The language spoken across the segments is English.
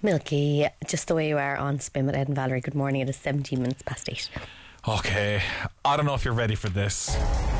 Milky, just the way you are on Spin with Ed and Valerie. Good morning. It is 17 minutes past 8. Okay, I don't know if you're ready for this,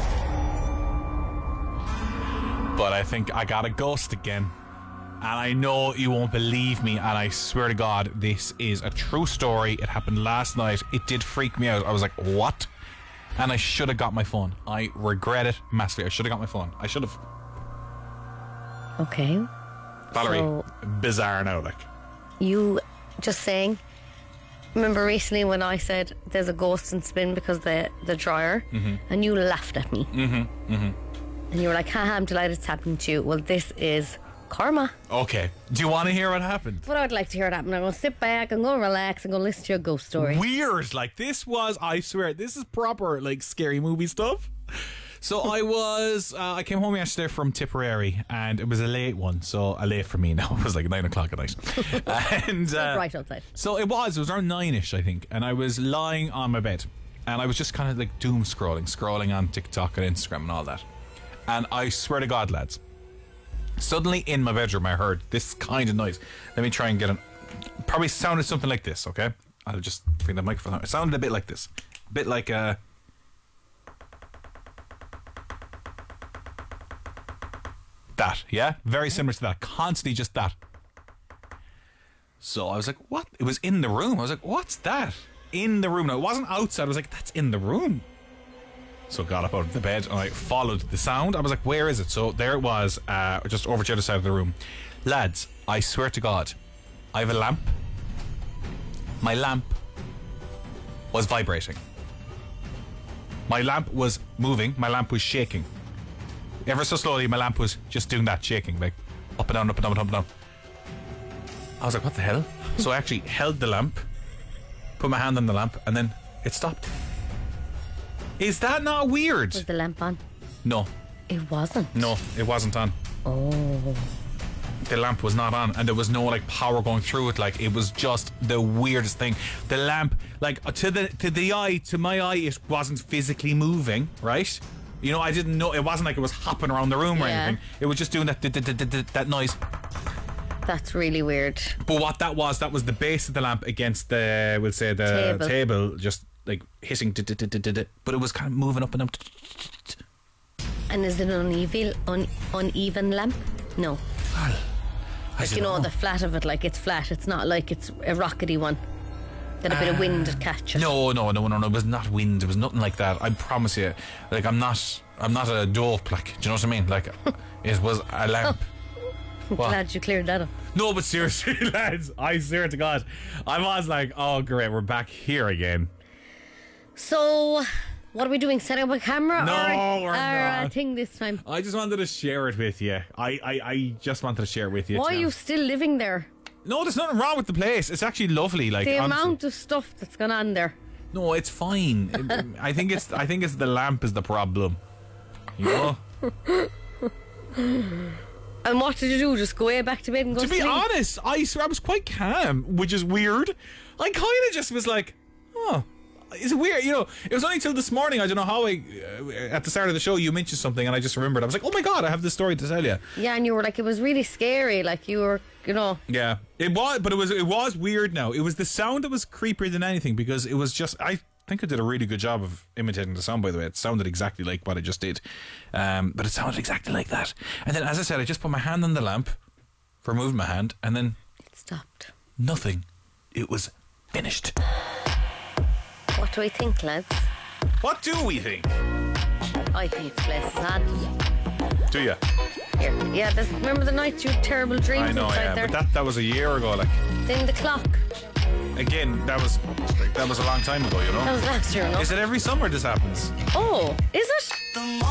but I think I got a ghost again. And I know you won't believe me, and I swear to God, this is a true story. It happened last night. It did freak me out. I was like, what? And I should have got my phone. I regret it massively. I should have got my phone. I should have. Okay. Valerie, So, bizarre now, like. you just saying, remember recently when I said there's a ghost in Spin because the dryer, and you laughed at me. And you were like, haha, I'm delighted it's happening to you. Well, this is karma. Okay, do you want to hear what happened? But I'd like to hear it happen. I'm going to sit back, I'm going to relax, I'm going to listen to your ghost story. Weird, like this was, I swear, this is proper like scary movie stuff. So I came home yesterday from Tipperary, and it was a late one, so a late for me now. It was like 9 o'clock at night. And Right outside. So it was around 9ish, I think, and I was lying on my bed, and I was just kind of like doom scrolling on TikTok and Instagram and all that. And I swear to God, lads, suddenly in my bedroom I heard this kind of noise. Let me try and get it. Probably sounded something like this, okay? I'll just bring the microphone out. It sounded a bit like this. A bit like that, yeah? Very similar to that. Constantly just that. So I was like, what? It was in the room. I was like, what's that? In the room. Now, it wasn't outside. I was like, that's in the room. So I got up out of the bed and I followed the sound. I was like, where is it? So there it was, just over to the other side of the room. Lads, I swear to God, I have a lamp. My lamp was vibrating. My lamp was moving. My lamp was shaking. Ever so slowly, my lamp was just doing that, shaking, like up and down, up and down, up and down. I was like, what the hell? So I actually held the lamp, put my hand on the lamp, and then it stopped. Is that not weird? Was the lamp on? No. It wasn't. No, it wasn't on. Oh. The lamp was not on, and there was no like power going through it. Like, it was just the weirdest thing. The lamp, like to my eye, it wasn't physically moving, right? You know, I didn't know. It wasn't like it was hopping around the room or anything. It was just doing that noise. That's really weird. But what that was the base of the lamp against the, we'll say, the table, just like hitting. But it was kind of moving up and up. And is it an uneven lamp? No. Well, Like, you know, the flat of it, like it's flat. It's not like it's a rockety one that a bit of wind would catch it. No. It was not wind. It was nothing like that. I promise you. Like, I'm not a dope. Like, do you know what I mean? Like, it was a lamp. Glad you cleared that up. No, but seriously, lads, I swear to God, I was like, oh great, we're back here again. So, what are we doing? Setting up a camera? No, or we're not. a thing this time? I just wanted to share it with you. I just wanted to share it with you. Why are you still living there? No, there's nothing wrong with the place. It's actually lovely. Like, The honestly. amount of stuff that's gone on there. No, it's fine. I think it's the lamp is the problem. You know. And what did you do? Just go way back to bed and go To to be sleep? honest, I swear I was quite calm, which is weird. I kind of just was like, oh, it's weird. You know, it was only till this morning. I don't know how at the start of the show, you mentioned something and I just remembered. I was like, oh my God, I have this story to tell you. Yeah, and you were like, it was really scary. Like, you were, you know. Yeah, it was, but it was weird now. It was the sound that was creepier than anything, because it was just, I think I did a really good job of imitating the sound, by the way. It sounded exactly like what I just did. But it sounded exactly like that. And then, as I said, I just put my hand on the lamp, removed my hand, and then It stopped. nothing. It was finished. What do we think, lads? What do we think? I think this place is haunted. Do you? Here. Yeah, remember the night you had terrible dreams I know, inside yeah, there? but that was a year ago. Like, Then the clock. again, that was a long time ago. You know. That was last year, no? Is it every summer this happens? Oh, is it?